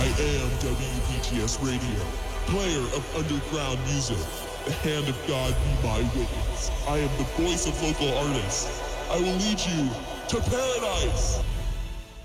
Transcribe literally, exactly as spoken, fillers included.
I am W P T S Radio, player of underground music. The hand of God be my witness. I am the voice of local artists. I will lead you to paradise!